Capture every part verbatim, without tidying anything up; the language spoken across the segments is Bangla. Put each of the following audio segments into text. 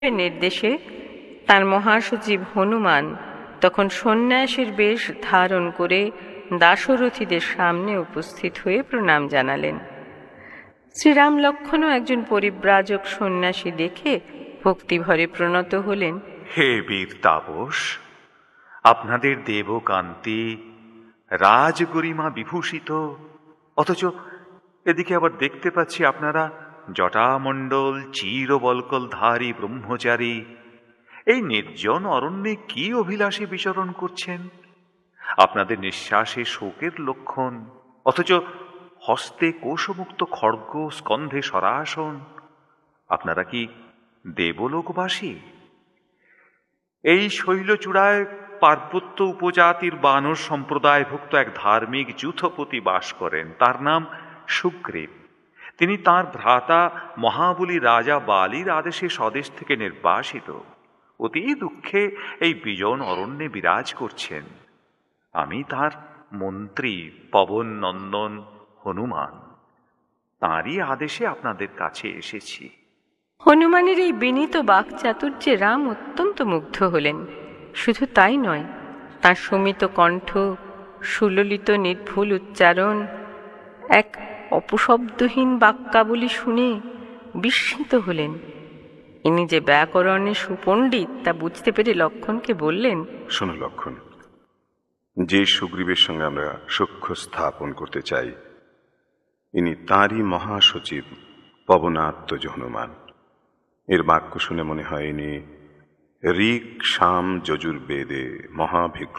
নির্দেশে তার মহাসচিব হনুমান তখন সন্ন্যাসীর বেশ ধারণ করে দাশরথীদের সামনে উপস্থিত হয়ে প্রণাম জানালেন। শ্রীরাম লক্ষ্মণও একজন পরিব্রাজক সন্ন্যাসী দেখে ভক্তিভরে প্রণত হলেন। হে বীর তাপস, আপনাদের দেবকান্তি রাজগরিমা বিভূষিত, অথচ এদিকে আবার দেখতে পাচ্ছি আপনারা জটামণ্ডল চিরবল্কলধারী ব্রহ্মচারী এই নির্জন অরণ্যে কি অভিলাষে বিচরণ করছেন? আপনাদের নিঃশ্বাসে শোকের লক্ষণ, অথচ হস্তে কোশমুক্ত খড়গ, স্কন্ধে সরাসন। আপনারা কি দেবলোকবাসী? এই শৈলচূড়ায় পার্বত্য উপজাতির বানর সম্প্রদায়ভুক্ত এক ধার্মিক যূথপতি বাস করেন, তার নাম সুগ্রীব। তিনি তাঁর ভ্রাতা মহাবলী রাজা বালির আদেশে স্বদেশ থেকে নির্বাসিত অতি দুঃখে এই বিজন অরণ্যে বিরাজ করছেন। আমি তার মন্ত্রী পবন নন্দন হনুমান, তাঁরই আদেশে আপনাদের কাছে এসেছি। হনুমানের এই বিনীত বাকচাতুর্যে রাম অত্যন্ত মুগ্ধ হলেন। শুধু তাই নয়, তাঁর সুমিত কণ্ঠ, সুললিত নির্ভুল উচ্চারণ, এক অপশব্দহীন বাক্যাবলী শুনে বিস্মিত হলেন। ইনি যে ব্যাকরণে সুপণ্ডিত তা বুঝতে পেরে লক্ষ্মণকে বললেন, শোনো লক্ষ্মণ, যে সুগ্রীবের সঙ্গে আমরা সখ্য স্থাপন করতে চাই, ইনি তাঁরই মহাসচিব পবনাত্মজ হনুমান। এর বাক্য শুনে মনে হয় ইনি ঋক সাম যজুর্বেদে মহাভিজ্ঞ।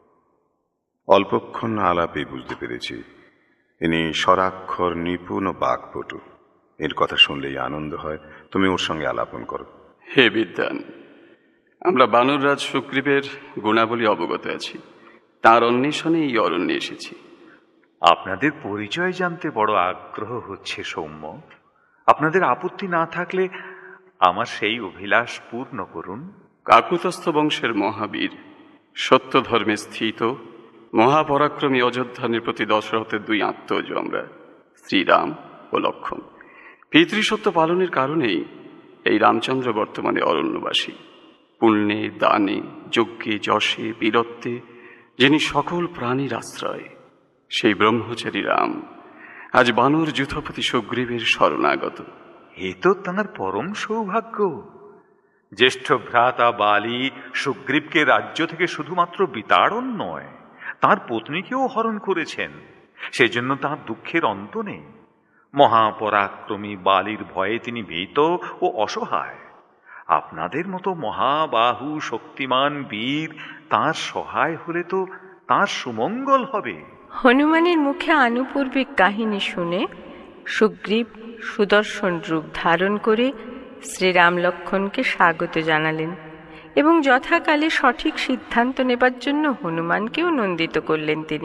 অল্পক্ষণ আলাপে বুঝতে পেরেছি ইনি স্বরাক্ষর নিপুণ ও বাকপটু। এর কথা শুনলেই আনন্দ হয়। তুমি ওর সঙ্গে আলাপন করো। হে বিদ্বান, আমরা বানররাজ সুগ্রীবের গুণাবলী অবগত আছি, তাঁর অন্বেষণে এই অরণ্যে এসেছি। আপনাদের পরিচয় জানতে বড় আগ্রহ হচ্ছে সৌম্য। আপনাদের আপত্তি না থাকলে আমার সেই অভিলাষ পূর্ণ করুন। কাকুতস্থ বংশের মহাবীর, সত্য ধর্মে স্থিত মহাপরাক্রমী অযোধ্যা নৃপতি দশরথের দুই আত্মজ আমরা, শ্রীরাম ও লক্ষ্মণ। পিতৃসত্য পালনের কারণেই এই রামচন্দ্র বর্তমানে অরণ্যবাসী। পুণ্যে, দানে, যজ্ঞে, যশে, বীরত্বে যিনি সকল প্রাণীর আশ্রয়, সেই ব্রহ্মচারী রাম আজ বানর যূথপতি সুগ্রীবের শরণাগত। এ তো তাঁর পরম সৌভাগ্য। জ্যেষ্ঠ ভ্রাতা বালি সুগ্রীবকে রাজ্য থেকে শুধুমাত্র বিতাড়ন নয়, তাঁর পত্নীকেও হরণ করেছেন। সেজন্য তাঁর দুঃখের অন্ত নেই। মহাপরাক্রমী বালির ভয়ে তিনি ভীত ও অসহায়। আপনাদের মতো মহাবাহু শক্তিমান বীর তাঁর সহায় হলে তো তাঁর সুমঙ্গল হবে। হনুমানের মুখে আনুপূর্বিক কাহিনী শুনে সুগ্রীব সুদর্শন রূপ ধারণ করে শ্রীরাম লক্ষ্মণকে স্বাগত জানালেন এবং যথাকালে সঠিক সিদ্ধান্ত নেবার জন্য হনুমানকেও নন্দিত করলেন তিনি।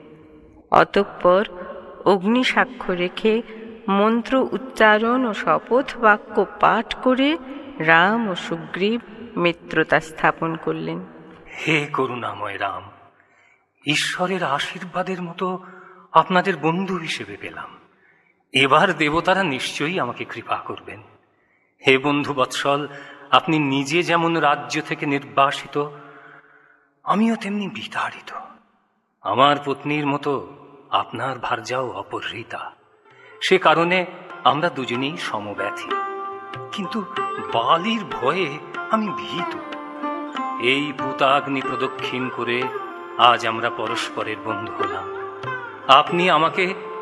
অতঃপর অগ্নি সাক্ষ্য রেখে মন্ত্র উচ্চারণ ও শপথ বাক্য পাঠ করে রাম ও সুগ্রীব মিত্রতা স্থাপন করলেন। হে করুণাময় রাম, ঈশ্বরের আশীর্বাদের মতো আপনাদের বন্ধু হিসেবে পেলাম। এবার দেবতারা নিশ্চয়ই আমাকে কৃপা করবেন। হে বন্ধু বৎসল, আপনি নিজে যেমন রাজ্য থেকে নির্বাসিত, আমিও তেমনি বিতাড়িত। আমার পত্নীর মতো আপনার ভার্যাও অপহৃতা। সে কারণে আমরা দুজনেই সমব্যথী। কিন্তু বালির ভয়ে আমি ভীত। এই পুতাগ্নি প্রদক্ষিণ করে আজ আমরা পরস্পরের বন্ধু হলাম। আপনি আমাকে